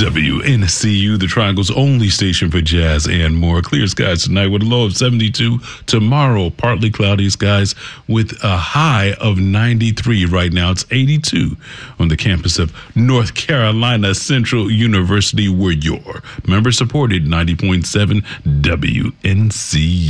WNCU, the Triangle's only station for jazz and more. Clear skies tonight with a low of 72. Tomorrow, partly cloudy skies with a high of 93. Right now, it's 82 on the campus of North Carolina Central University, where your member-supported 90.7 WNCU.